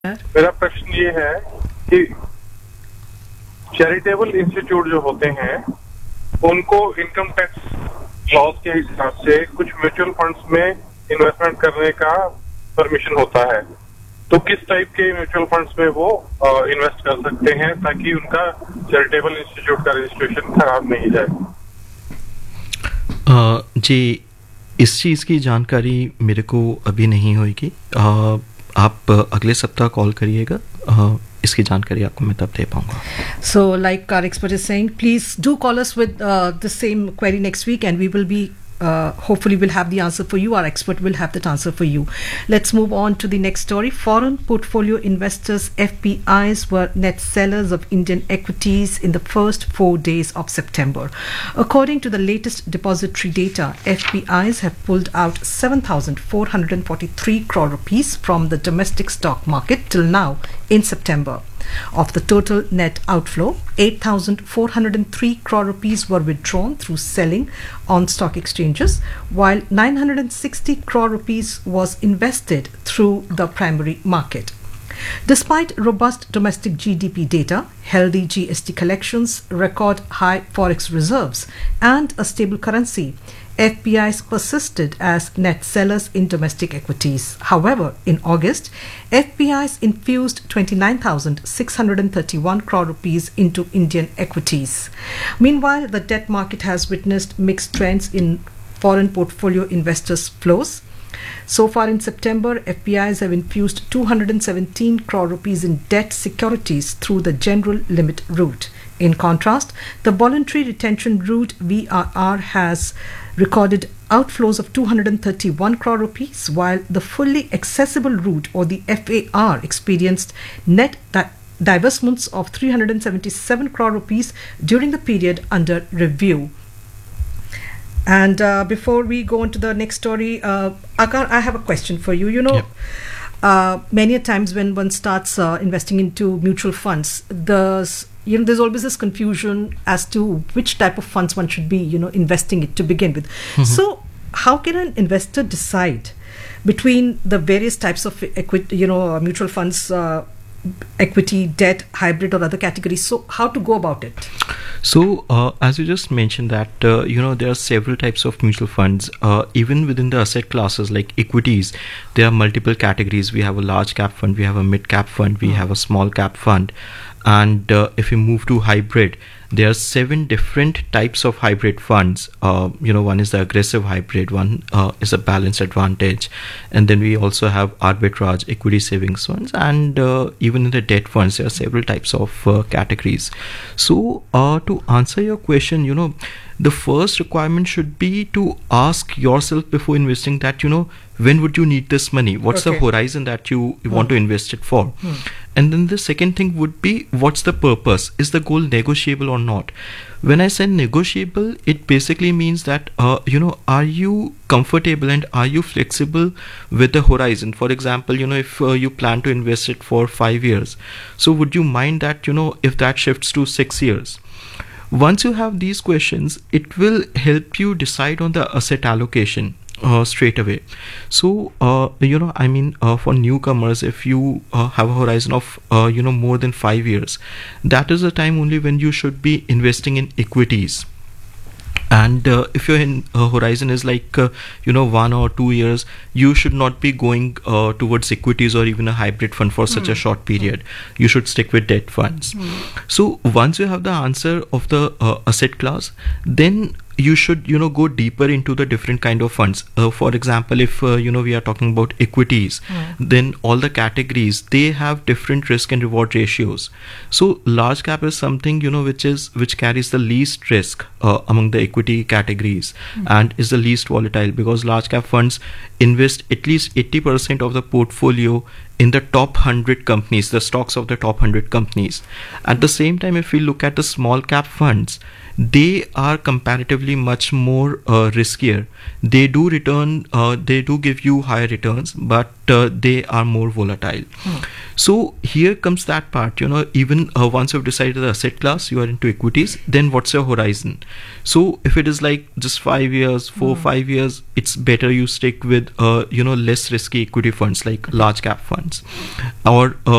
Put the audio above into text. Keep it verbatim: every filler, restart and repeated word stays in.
मेरा प्रश्न ये है कि चैरिटेबल इंस्टीट्यूट जो होते हैं उनको इनकम टैक्स लॉज के हिसाब से कुछ म्यूचुअल फंड्स में इन्वेस्टमेंट करने का परमिशन होता है, तो किस टाइप के म्यूचुअल फंड्स में वो इन्वेस्ट कर सकते हैं ताकि उनका चैरिटेबल इंस्टीट्यूट का रजिस्ट्रेशन खराब नहीं जाए? uh, जी, इस चीज़ की जानकारी मेरे को अभी नहीं होगी। uh, आप अगले सप्ताह कॉल करिएगा, uh, इसकी जानकारी आपको मैं तब दे पाऊंगा। So like our expert is saying, please do call us with uh, the same query next week and we will be Uh, hopefully we'll have the answer for you. Our expert will have that answer for you. Let's move on to the next story. Foreign portfolio investors F P Is were net sellers of Indian equities in the first four days of September. According to the latest depository data, F P Is have pulled out seven thousand four hundred forty-three crore rupees from the domestic stock market till now in September. Of the total net outflow, eight thousand four hundred three crore rupees were withdrawn through selling on stock exchanges, while nine hundred sixty crore rupees was invested through the primary market. Despite robust domestic G D P data, healthy G S T collections, record high forex reserves, and a stable currency, F P Is persisted as net sellers in domestic equities. However, in August, F P Is infused twenty-nine thousand six hundred thirty-one crore rupees into Indian equities. Meanwhile, the debt market has witnessed mixed trends in foreign portfolio investors' flows. So far in September, F P Is have infused two hundred seventeen crore rupees in debt securities through the general limit route. In contrast, the voluntary retention route V R R has recorded outflows of two hundred thirty-one crore rupees, while the fully accessible route or the F A R experienced net di- divestments of three hundred seventy-seven crore rupees during the period under review. And uh, before we go on to the next story, uh, Akar, I have a question for you. You know, Yep. uh, many a times when one starts uh, investing into mutual funds, there's you know there's always this confusion as to which type of funds one should be you know investing it to begin with. Mm-hmm. So how can an investor decide between the various types of equity, you know, mutual funds, uh, equity, debt, hybrid, or other categories? So how to go about it? So, uh, as you just mentioned that, uh, you know, there are several types of mutual funds. Uh, even within the asset classes like equities, there are multiple categories. We have a large cap fund, we have a mid cap fund, we mm. have a small cap fund. And uh, if you move to hybrid, there are seven different types of hybrid funds. Uh, you know, one is the aggressive hybrid, one uh, is a balanced advantage. And then we also have arbitrage, equity savings funds, and uh, even in the debt funds, there are several types of uh, categories. So uh, to answer your question, you know, the first requirement should be to ask yourself before investing that, you know, when would you need this money? What's Okay. the horizon that you you want Hmm. to invest it for? Hmm. And then the second thing would be, what's the purpose? Is the goal negotiable or not? When I say negotiable, it basically means that, uh, you know, are you comfortable and are you flexible with the horizon? For example, you know, if uh, you plan to invest it for five years, so would you mind that, you know, if that shifts to six years? Once you have these questions, it will help you decide on the asset allocation uh, straight away. So, uh, you know, I mean, uh, for newcomers, if you uh, have a horizon of, uh, you know, more than five years, that is the time only when you should be investing in equities. And uh, if your in, uh, horizon is like, uh, you know, one or two years, you should not be going uh, towards equities or even a hybrid fund for such Mm. a short period. You should stick with debt funds. Mm. So once you have the answer of the uh, asset class, then you should, you know, go deeper into the different kind of funds. Uh, for example, if, uh, you know, we are talking about equities, Mm. then all the categories, they have different risk and reward ratios. So large cap is something, you know, which is, which carries the least risk uh, among the equity categories Mm. and is the least volatile, because large cap funds invest at least eighty percent of the portfolio in the top one hundred companies, the stocks of the top one hundred companies. At the same time, if we look at the small cap funds, they are comparatively much more uh, riskier. They do return, uh, they do give you higher returns, but uh, they are more volatile. Hmm. So here comes that part, you know, even uh, once you've decided the asset class, you are into equities, then what's your horizon? So if it is like just five years, four, Hmm. five years, it's better you stick with, uh, you know, less risky equity funds like large cap funds. funds, or uh,